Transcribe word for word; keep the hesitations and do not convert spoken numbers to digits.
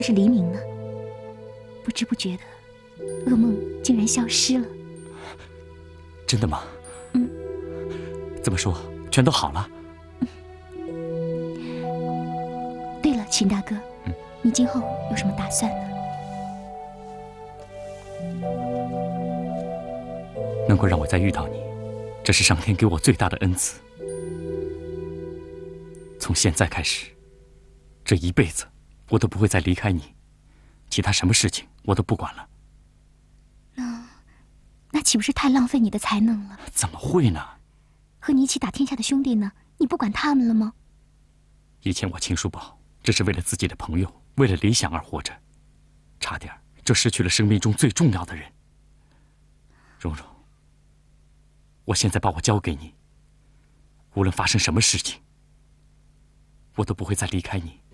是黎明呢？不知不觉的，噩梦竟然消失了。 真的吗？ 嗯。 这么说，全都好了。 嗯、对了，秦大哥， 嗯、 你今后有什么打算呢？ 能够让我再遇到你，这是上天给我最大的恩赐。从现在开始，这一辈子我都不会再离开你，其他什么事情我都不管了。 那，那岂不是太浪费你的才能了？ 怎么会呢？ 和你一起打天下的兄弟呢？你不管他们了吗？ 以前我秦叔宝只是为了自己的朋友，为了理想而活着，差点就失去了生命中最重要的人。蓉蓉，我现在把我交给你，无论发生什么事情，我都不会再离开你。